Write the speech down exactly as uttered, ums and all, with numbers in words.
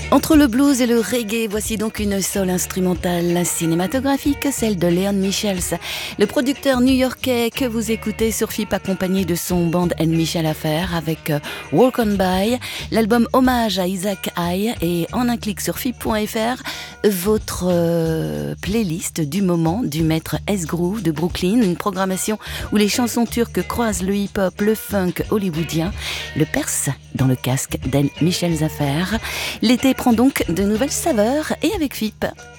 Entre le blues et le reggae, voici donc une soul instrumentale cinématographique, celle de Léon Michels, le producteur new-yorkais que vous écoutez sur F I P accompagné de son band and Michel Affair avec Walk On By, l'album hommage à Isaac Hayes et en un clic sur F I P point F R, votre euh, playlist du moment du maître S-Groove de Brooklyn, une programmation où les chansons turques croisent le hip-hop, le funk hollywoodien, le perse dans le casque d'Anne Michel Affair. L'été prend donc de nouvelles saveurs et avec F I P.